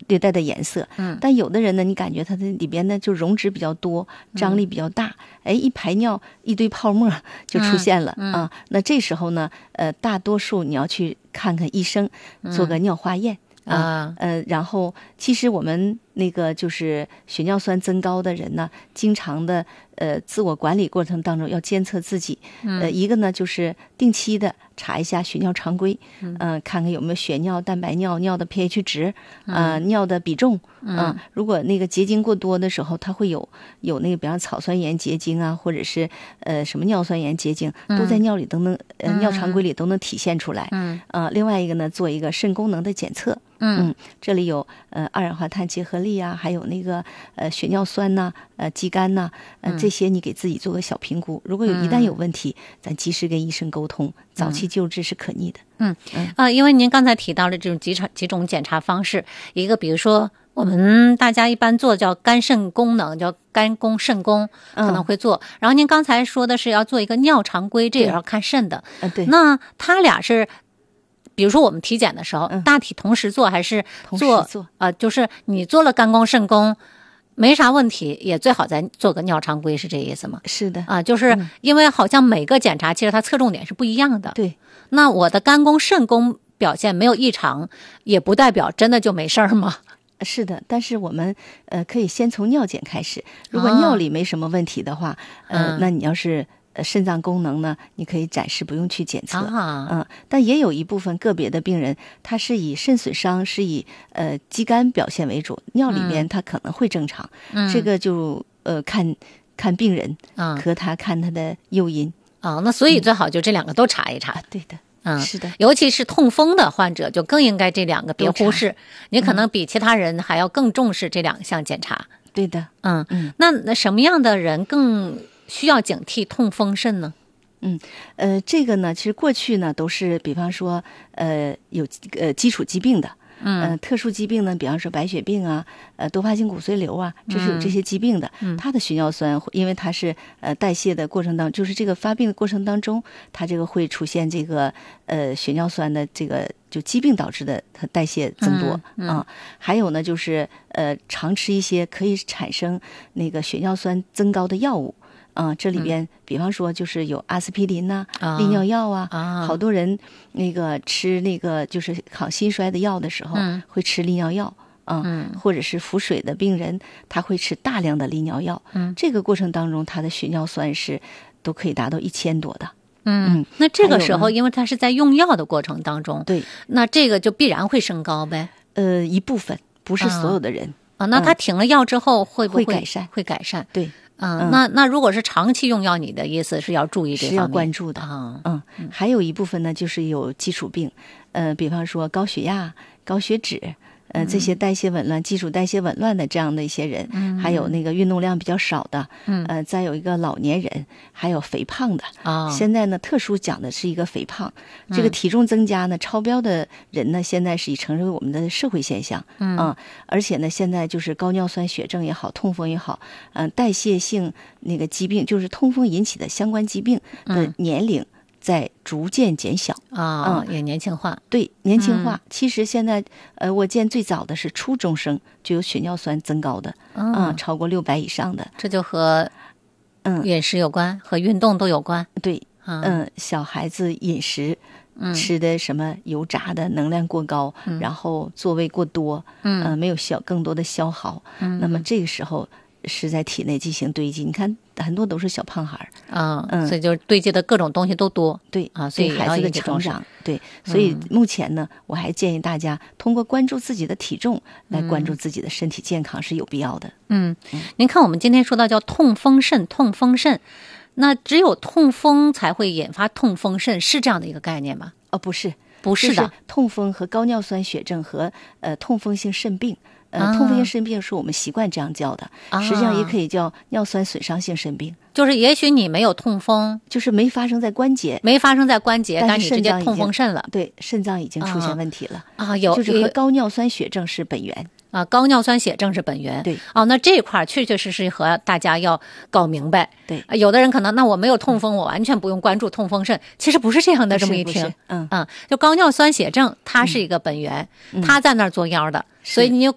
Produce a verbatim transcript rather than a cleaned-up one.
略带的颜色。 嗯， 但有的人呢，你感觉它的里边呢就溶脂比较多，张力比较大，哎、嗯，一排尿一堆泡沫就出现了、 嗯嗯、 啊。那这时候呢，呃，大多数你要去看看医生，做个尿化验。 嗯、 啊，呃，然后其实我们那个就是血尿酸增高的人呢，经常的呃自我管理过程当中要监测自己，呃，一个呢就是定期的查一下血尿常规，嗯、呃，看看有没有血尿、蛋白尿、尿的 pH 值，呃，尿的比重，嗯、呃，如果那个结晶过多的时候，它会有有那个，比方草酸盐结晶啊，或者是呃什么尿酸盐结晶，都在尿里都能，呃，尿常规里都能体现出来，嗯，呃，另外一个呢，做一个肾功能的检测。嗯，这里有呃二氧化碳结合力啊，还有那个呃血尿酸呐、呃肌酐呐、呃这些你给自己做个小评估。如果有一旦有问题，咱及时跟医生沟通，早期救治是可逆的。 嗯嗯啊，因为您刚才提到了这种几场几种检查方式，一个比如说我们大家一般做叫肝肾功能，叫肝功肾功可能会做。嗯、然后您刚才说的是要做一个尿常规，这也要看肾的。 嗯，对。 那他俩是。比如说我们体检的时候，嗯、大体同时做还是做？ 做啊、呃，就是你做了肝功肾功，没啥问题，也最好再做个尿常规，是这意思吗？ 是的， 啊、呃，就是因为好像每个检查其实它侧重点是不一样的。 对， 那我的肝功肾功表现没有异常，也不代表真的就没事儿吗？ 是的，但是我们呃可以先从尿检开始，如果尿里没什么问题的话，哦、呃， 嗯、 那你要是。呃，肾脏功能呢，你可以暂时不用去检测， 啊、 嗯，但也有一部分个别的病人，他是以肾损伤是以呃肌酐表现为主，尿里面他可能会正常， 嗯、 这个就呃看看病人， 嗯， 和他看他的诱因啊、哦，那所以最好就这两个都查一查， 嗯啊、对的。 嗯， 是的， 尤其是痛风的患者，就更应该这两个别忽视。你可能比其他人还要更重视这两项检查。 对的， 嗯嗯，那那什么样的人更需要警惕痛风肾呢？ 嗯，呃，这个呢，其实过去呢都是，比方说，呃，有呃基础疾病的，嗯、呃，特殊疾病呢，比方说白血病啊，呃，多发性骨髓瘤啊，这是有这些疾病的，嗯、它的血尿酸，因为它是呃代谢的过程当中，就是这个发病的过程当中，它这个会出现这个呃血尿酸的这个就疾病导致的它代谢增多啊、 嗯嗯呃， 还有呢就是呃常吃一些可以产生那个血尿酸增高的药物。啊、嗯，这里边、嗯、比方说就是有阿司匹林呐、啊、利尿药啊， 啊好多人那个吃那个就是抗心衰的药的时候， 嗯、 会吃利尿药啊、 嗯， 或者是腹水的病人，他会吃大量的利尿药， 嗯， 这个过程当中他的血尿酸是都可以达到一千多的。 嗯，那这个时候，因为他是在用药的过程当中， 对， 那这个就必然会升高呗。 呃，一部分不是所有的人啊。那他停了药之后会不会会改善？ 会改善。 对。 嗯，那那如果是长期用药，你的意思是要注意这方面， 是要关注的啊。 嗯，还有一部分呢，就是有基础病，呃，比方说高血压、高血脂，呃，这些代谢紊乱、基础代谢紊乱的这样的一些人， 嗯， 还有那个运动量比较少的， 嗯， 呃，再有一个老年人，还有肥胖的啊。 现在呢，特殊讲的是一个肥胖，这个体重增加呢，超标的人呢，现在是已成为我们的社会现象， 嗯， 啊，而且呢，现在就是高尿酸血症也好，痛风也好，嗯、呃，代谢性那个疾病，就是痛风引起的相关疾病的年龄。嗯在逐渐减小啊、哦，也年轻化。 对，年轻化。嗯、其实现在，呃，我见最早的是初中生就有血尿酸增高的， 嗯， 嗯超过六百以上的， 这就和嗯饮食有关，和运动都有关。 对，嗯、呃，小孩子饮食。嗯、吃的什么油炸的，能量过高， 嗯、 然后座位过多， 嗯、 呃，没有消更多的消耗， 嗯， 那么这个时候是在体内进行堆积。你看，很多都是小胖孩啊，嗯，所以就是堆积的各种东西都多， 对啊，所以孩子的成长，对，所以目前呢，我还建议大家通过关注自己的体重来关注自己的身体健康是有必要的。 嗯，嗯您看我们今天说到叫痛风肾，痛风肾。那只有痛风才会引发痛风肾，是这样的一个概念吗？ 哦，不是， 不是的， 就是痛风和高尿酸血症和呃痛风性肾病，呃，啊、痛风性肾病是我们习惯这样叫的， 啊、 实际上也可以叫尿酸损伤性肾病。 就是也许你没有痛风， 就是没发生在关节， 没发生在关节， 但是你直接痛风肾了。 对，肾脏已经出现问题了啊，有就是和高尿酸血症是本源。 啊，高尿酸血症是本源。 对， 哦，那这一块确确实实和大家要搞明白。 对， 啊、有的人可能那我没有痛风，我完全不用关注痛风肾，其实不是这样的。这么一听， 嗯嗯，就高尿酸血症它是一个本源， 嗯、 它在那儿作妖的， 嗯、 所以你